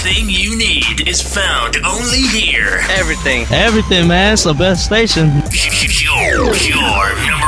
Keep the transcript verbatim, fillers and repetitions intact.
Everything you need is found only here. Everything. Everything, man. It's the best station. Your, your